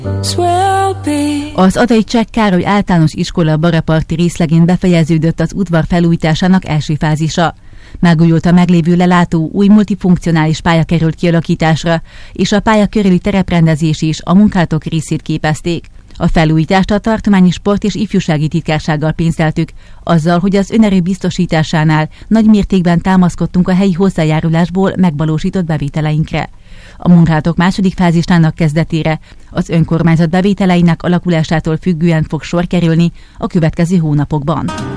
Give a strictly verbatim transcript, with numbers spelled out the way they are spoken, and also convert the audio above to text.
Az Adai Cseh Károly Általános Iskola Baraparti részlegén befejeződött az udvar felújításának első fázisa. Megújult a meglévő lelátó, új multifunkcionális pálya került kialakításra, és a pálya körüli tereprendezés is a munkálatok részét képezték. A felújítást a Tartományi Sport és Ifjúsági Titkársággal pénzeltük, azzal, hogy az önerő biztosításánál nagy mértékben támaszkodtunk a helyi hozzájárulásból megvalósított bevételeinkre. A munkálatok második fázisnának kezdetére az önkormányzat bevételeinek alakulásától függően fog sor kerülni a következő hónapokban.